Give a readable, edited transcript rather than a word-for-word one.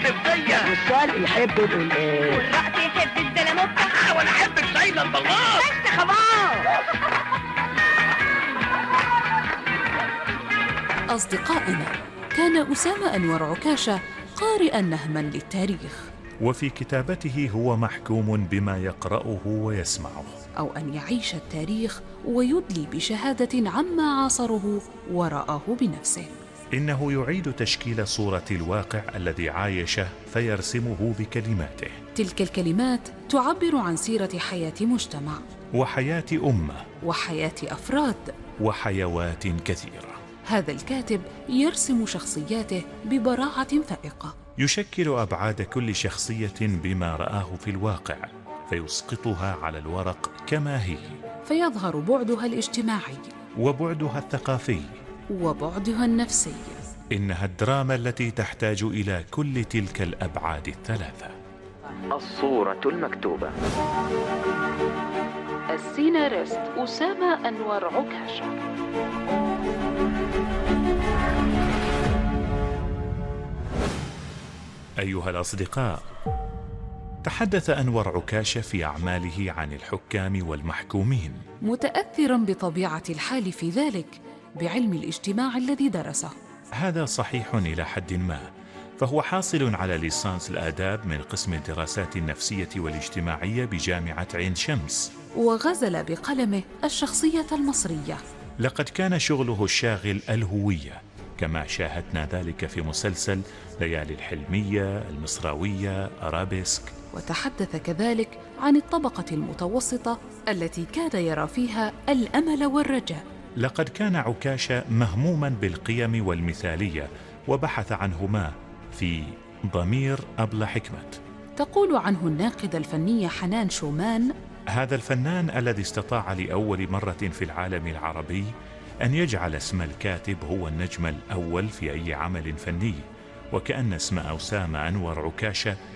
الحفظية، والشرق يحب الايه، والرقص يحب الزلموكة، وانا احب الشايلة البلاط. بس خلاص. أصدقائنا، كان أسامة أنور عكاشة قارئا نهما للتاريخ، وفي كتابته هو محكوم بما يقرأه ويسمعه، أو أن يعيش التاريخ ويدلي بشهادة عما عاصره ورآه بنفسه. إنه يعيد تشكيل صورة الواقع الذي عايشه فيرسمه بكلماته. تلك الكلمات تعبر عن سيرة حياة مجتمع، وحياة أمة، وحياة أفراد، وحيوات كثيرة. هذا الكاتب يرسم شخصياته ببراعة فائقة، يشكل أبعاد كل شخصية بما رآه في الواقع، فيسقطها على الورق كما هي، فيظهر بعدها الاجتماعي، وبعدها الثقافي، وبعدها النفسي. إنها الدراما التي تحتاج إلى كل تلك الأبعاد الثلاثة. الصورة المكتوبة. السيناريست أسامة أنور عكاشة. أيها الأصدقاء، تحدث أنور عكاشة في أعماله عن الحكام والمحكومين، متأثرا بطبيعة الحال في ذلك بعلم الاجتماع الذي درسه. هذا صحيح إلى حد ما، فهو حاصل على ليسانس الآداب من قسم الدراسات النفسية والاجتماعية بجامعة عين شمس، وغزل بقلمه الشخصية المصرية. لقد كان شغله الشاغل الهوية، كما شاهدنا ذلك في مسلسل ليالي الحلمية، المصراوية، أرابيسك. وتحدث كذلك عن الطبقة المتوسطة التي كان يرى فيها الأمل والرجاء. لقد كان عكاشة مهموما بالقيم والمثالية، وبحث عنهما في ضمير أبلة حكمت. تقول عنه الناقدة الفنية حنان شومان: هذا الفنان الذي استطاع لأول مرة في العالم العربي أن يجعل اسم الكاتب هو النجم الأول في أي عمل فني، وكأن اسم أسامة أنور عكاشة